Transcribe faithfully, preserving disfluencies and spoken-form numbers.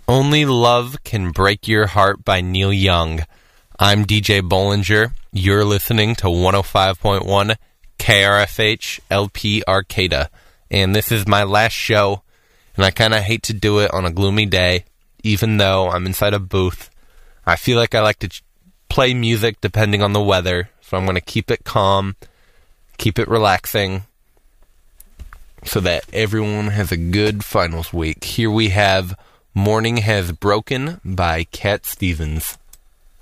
Only Love Can Break Your Heart by Neil Young. I'm D J Bollinger. You're listening to one oh five point one K R F H L P Arcata. And this is my last show, and I kind of hate to do it on a gloomy day, even though I'm inside a booth. I feel like I like to ch- play music depending on the weather, so I'm going to keep it calm, keep it relaxing, so that everyone has a good finals week. Here we have Morning Has Broken by Cat Stevens.